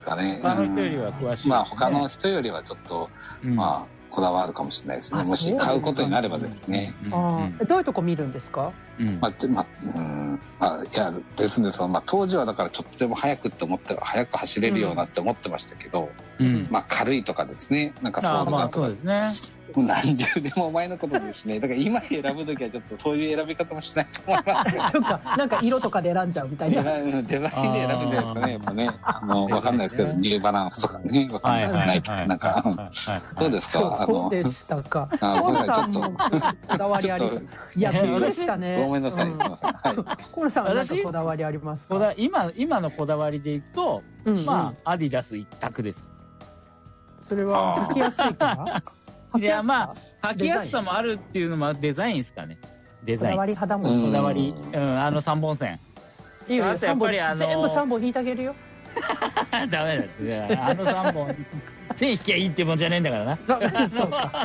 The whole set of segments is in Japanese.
かね。 他の人よりは詳しい、ね。 まあ他の人よりはちょっと、まあこだわるかもしれないですね。もし買うことになればですね。 どういうとこ見るんですか？ いやですね、当時はだからちょっとでも早くって思って早く走れるようなって思ってましたけど、軽いとかですね、なんかそういうのがそうですね。 もう何十年も前のことですね。だから今選ぶときはちょっとそういう選び方もしないと思います。 そうか、なんか色とかで選んじゃうみたいな。 デザインで選ぶんじゃないですかね。やっぱね、わかんないですけど、ニューバランスとかね、わかんないけど、なんか、どうですか？ そうでしたか。 ごめんなさい、ちょっと。 こだわりありそう。いや、びっくりしたね。 ごめんなさい、すみません。はい。 コールさんは何かこだわりありますか？ 今のこだわりでいくと、まあ、アディダス一択です。 それは履きやすいから？ いや、まあ、履きやすさもあるっていうのもデザインですかね。デザイン。 こだわり肌も。 こだわり。3本線。 いいよ、全部3本引いてあげるよ。 ダメだ。3本。線引きゃいいってもんじゃねえんだからな。 そうか。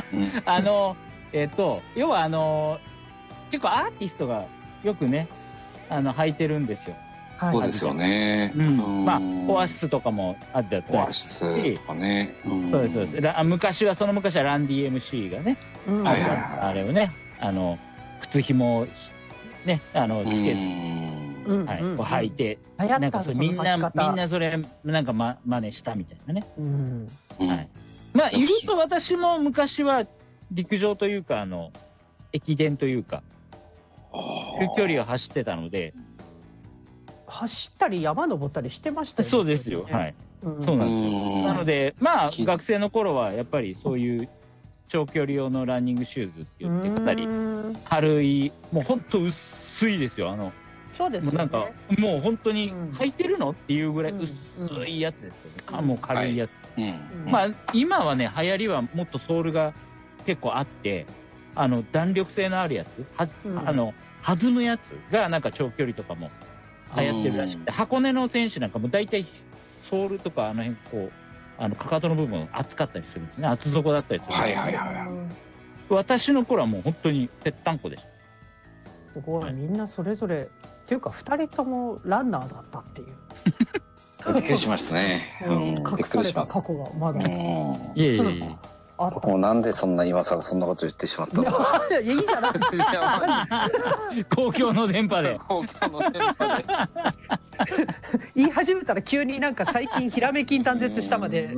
要は結構アーティストがよくね、履いてるんですよ。 そうですよね。 まあ、オアシスとかもあったりオアシスとかね。 そうです。昔はランディ MC がね、あれをね、靴紐をね、つけて、履いて、なんかみんなそれ、なんか真似したみたいなね。まあ、いると私も昔は陸上というか、駅伝というか、中距離を走ってたので、 走ったり山登ったりしてましたよね。 そうですよ。はい。そうなんですよ。なので、まあ、学生の頃はやっぱりそういう長距離用のランニングシューズって言ってたり、軽い、もう本当薄いですよ。 そうですよね。 なんか、もう本当に履いてるのっていうぐらい薄いやつですけど、もう軽いやつ。まあ、今はね、流行りはもっとソールが結構あって、弾力性のあるやつ、弾むやつがなんか長距離とかも流行ってるらしくて、箱根の選手なんかも大体ソールとか辺こうかかとの部分厚かったりするんですね。厚底だったりする。私の頃はもう本当にぺったんこでした。 すごい、みんなそれぞれっていうか2人ともランナーだったっていう。 びっくりしましたね。 隠された過去がまだ。 いえいえ。 僕もなんでそんな今更そんなこと言ってしまったのか。 いや、いいじゃないですか。 公共の電波で。 言い始めたら急になんか最近ひらめき断絶したまで。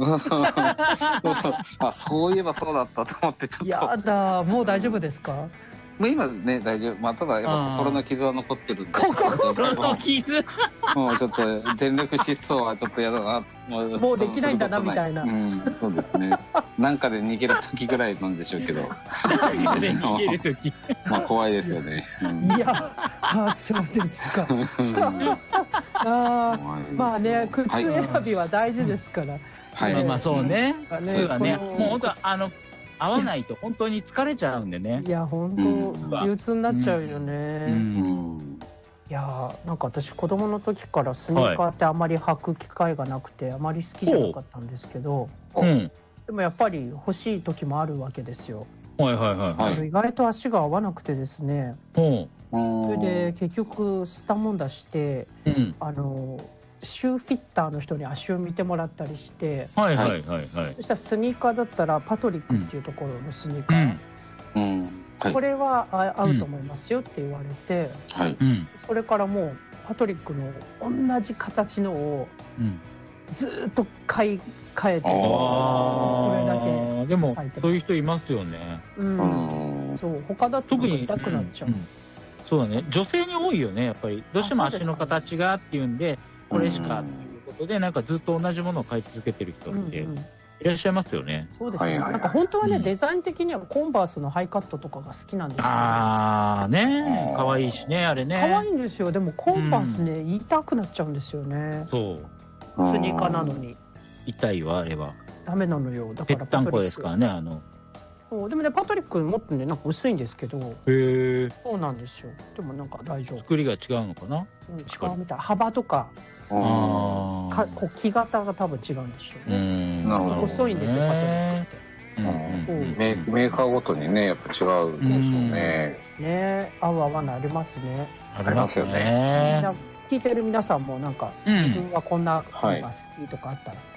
そういえばそうだったと思ってちょっと。 やだ、もう大丈夫ですか？ もう今ね大丈夫。まあただやっぱ心の傷は残ってるんで。 心の傷。 もうちょっと全力疾走はちょっとやだな。 もうできないんだなみたいな。 そうですね。なんかで逃げる時ぐらいなんでしょうけど。 なんで逃げる時。 まあ怖いですよね。 いや、そうですか。まあね、靴選びは大事ですから。 まあそうね。靴はね、もう本当合わないと本当に疲れちゃうんでね。 いや本当憂鬱になっちゃうよね。いやなんか私子供の時からスニーカーってあまり履く機会がなくてあまり好きじゃなかったんですけど、でもやっぱり欲しい時もあるわけですよ。意外と足が合わなくてですね。それで結局吸ったもんだして、シューフィッターの人に足を見てもらったりして、そしたらスニーカーだったらパトリックっていうところのスニーカー、これは合うと思いますよって言われて、それからもうパトリックの同じ形のをずっと買い替えて、これだけ。 でもそういう人いますよね。 そう他だと痛くなっちゃう。 そうだね、女性に多いよねやっぱり。どうしても足の形がっていうんでこれしかということでなんかずっと同じものを買い続けてる人っていらっしゃいますよね。 そうですね。なんか本当はねデザイン的にはコンバースのハイカットとかが好きなんですよ。 ね、可愛いしねあれね。 可愛いんですよ。でもコンバースね痛くなっちゃうんですよね。 そう。 スニーカーなのに痛いわあれは。 ダメなのよ。だからぺったんこですからねでもねパトリックもっとねなんか薄いんですけど。そうなんですよ。でもなんか大丈夫。 作りが違うのかな。 違うみたい。幅とか木型が多分違うんでしょうね。細いんですよパトリックって。 メーカーごとにねやっぱ違うんでしょうね。 ね合う合わないありますね。 ありますよね。 聞いてる皆さんもなんか、自分はこんなのが好きとかあったら